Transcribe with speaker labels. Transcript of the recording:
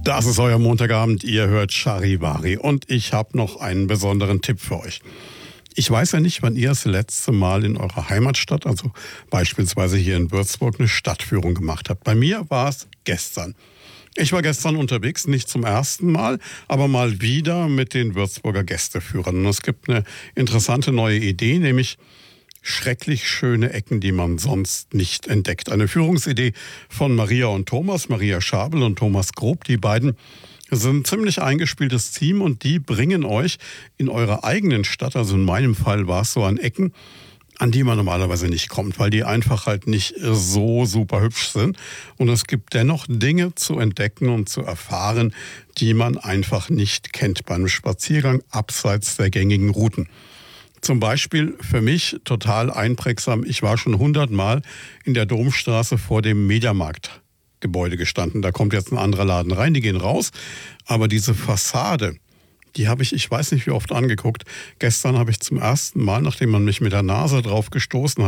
Speaker 1: Das ist euer Montagabend, ihr hört Charivari und ich habe noch einen besonderen Tipp für euch. Ich weiß ja nicht, wann ihr das letzte Mal in eurer Heimatstadt, also beispielsweise hier in Würzburg, eine Stadtführung gemacht habt. Bei mir war es gestern. Ich war gestern unterwegs, nicht zum ersten Mal, aber mal wieder mit den Würzburger Gästeführern. Und es gibt eine interessante neue Idee, nämlich schrecklich schöne Ecken, die man sonst nicht entdeckt. Eine Führungsidee von Maria und Thomas, Maria Schabel und Thomas Grob. Die beiden sind ein ziemlich eingespieltes Team und die bringen euch in eurer eigenen Stadt, also in meinem Fall war es so, an Ecken, an die man normalerweise nicht kommt, weil die einfach halt nicht so super hübsch sind. Und es gibt dennoch Dinge zu entdecken und zu erfahren, die man einfach nicht kennt beim Spaziergang abseits der gängigen Routen. Zum Beispiel für mich total einprägsam, ich war schon 100-mal in der Domstraße vor dem Mediamarktgebäude gestanden. Da kommt jetzt ein anderer Laden rein, die gehen raus. Aber diese Fassade, die habe ich weiß nicht wie oft angeguckt. Gestern habe ich zum ersten Mal, nachdem man mich mit der Nase drauf gestoßen hat,